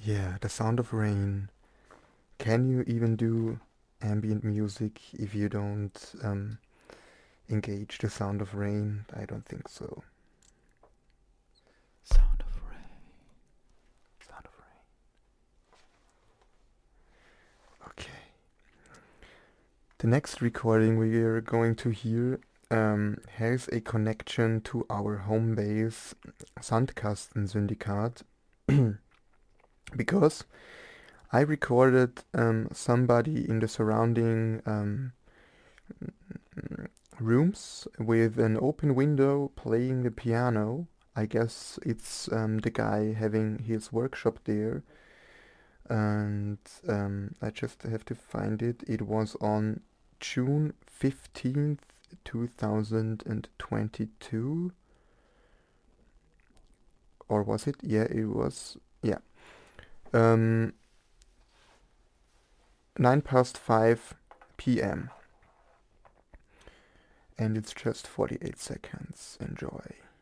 Yeah, the sound of rain. Can you even do ambient music if you don't engage the sound of rain? I don't think so. Sound of rain. Sound of rain. Okay. The next recording we are going to hear has a connection to our home base Sandkastensyndikat because I recorded somebody in the surrounding rooms with an open window playing the piano. I guess it's the guy having his workshop there. And I just have to find it. It was on June 15th, 2022. Or was it? Yeah, it was. Yeah. Um, 9 past 5 p.m. And it's just 48 seconds. Enjoy.